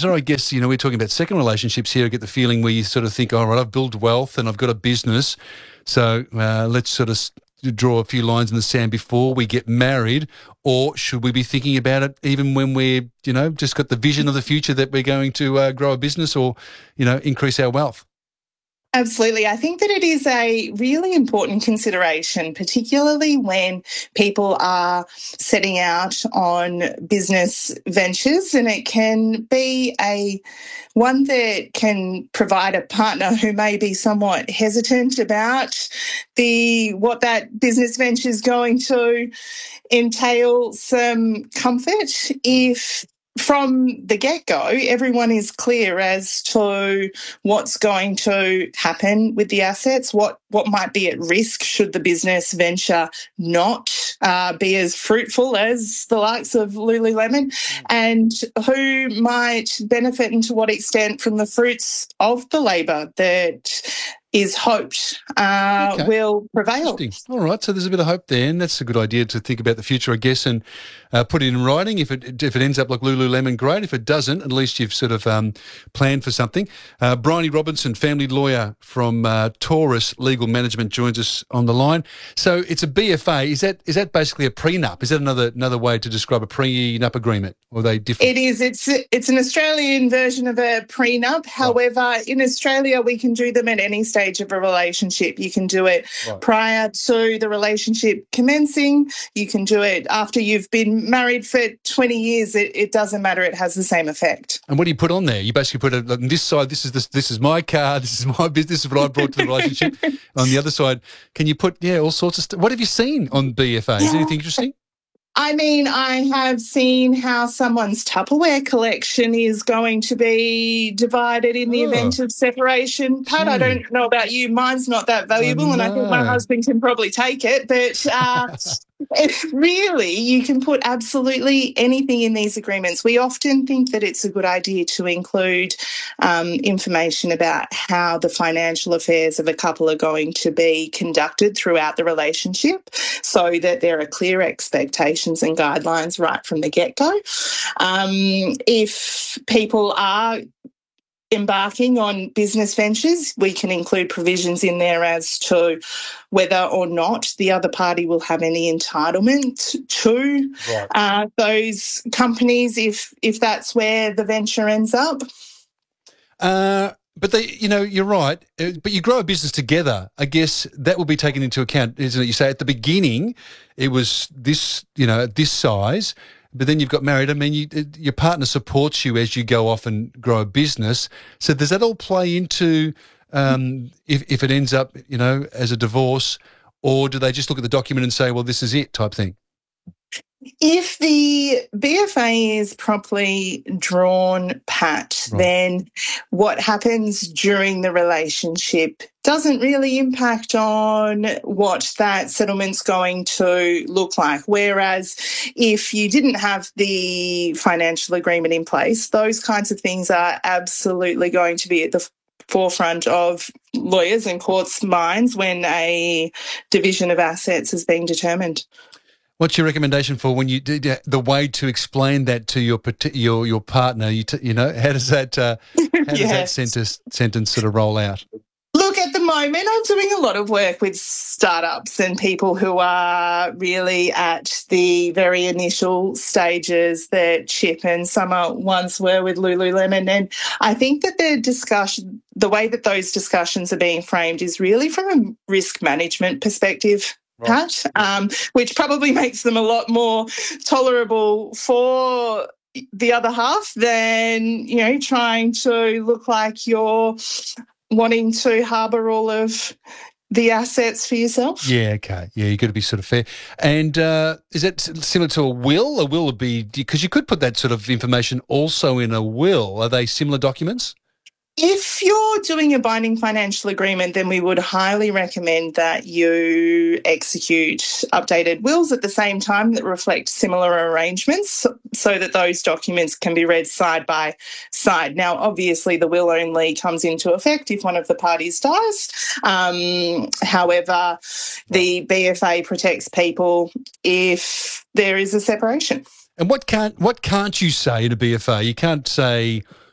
advisor, I guess, we're talking about second relationships here. I get the feeling where you sort of think, all right, I've built wealth and I've got a business. So let's sort of draw a few lines in the sand before we get married. Or should we be thinking about it even when we're, just got the vision of the future that we're going to grow a business or, increase our wealth? Absolutely. I think that it is a really important consideration, particularly when people are setting out on business ventures, and it can be one that can provide a partner who may be somewhat hesitant about what that business venture is going to entail some comfort if from the get-go, everyone is clear as to what's going to happen with the assets, what might be at risk should the business venture not be as fruitful as the likes of Lululemon, and who might benefit and to what extent from the fruits of the labour that is hoped will prevail. All right, so there's a bit of hope there, and that's a good idea to think about the future, I guess, and put it in writing. If it ends up like Lululemon, great. If it doesn't, at least you've sort of planned for something. Bryony Robinson, family lawyer from Taurus Legal Management, joins us on the line. So it's a BFA. Is that basically a prenup? Is that another way to describe a prenup agreement? Or are they different? It is. It's an Australian version of a prenup. However, in Australia, we can do them at any stage of a relationship. You can do it prior to the relationship commencing. You can do it after you've been married for 20 years. It doesn't matter. It has the same effect. And what do you put on there? You basically put on this side, this is my car, this is my business, this is what I brought to the relationship. On the other side, can you put, all sorts of stuff? What have you seen on BFA? Is anything interesting? I mean, I have seen how someone's Tupperware collection is going to be divided in the event of separation. Pat, I don't know about you. Mine's not that valuable, and I think my husband can probably take it. But really, you can put absolutely anything in these agreements. We often think that it's a good idea to include information about how the financial affairs of a couple are going to be conducted throughout the relationship so that there are clear expectations and guidelines right from the get-go. If people are embarking on business ventures, we can include provisions in there as to whether or not the other party will have any entitlement to those companies if that's where the venture ends up. But you're right. But you grow a business together. I guess that will be taken into account, isn't it? You say at the beginning it was this, at this size, but then you've got married. I mean, your partner supports you as you go off and grow a business. So does that all play into if it ends up, as a divorce, or do they just look at the document and say, well, this is it type thing? If the BFA is properly drawn, Pat, then what happens during the relationship doesn't really impact on what that settlement's going to look like. Whereas if you didn't have the financial agreement in place, those kinds of things are absolutely going to be at the forefront of lawyers and courts' minds when a division of assets is being determined. What's your recommendation for when you the way to explain that to your partner? How does that sentence sort of roll out? Look, at the moment, I'm doing a lot of work with startups and people who are really at the very initial stages that Chip and Summer once were with Lululemon. And I think that the way that those discussions are being framed is really from a risk management perspective. Pat, which probably makes them a lot more tolerable for the other half than, trying to look like you're wanting to harbour all of the assets for yourself. Yeah, okay. Yeah, you've got to be sort of fair. And is that similar to a will? A will would be, because you could put that sort of information also in a will. Are they similar documents? If you're doing a binding financial agreement, then we would highly recommend that you execute updated wills at the same time that reflect similar arrangements so that those documents can be read side by side. Now, obviously, the will only comes into effect if one of the parties dies. However, the BFA protects people if there is a separation. And what can't you say in a BFA? You can't say,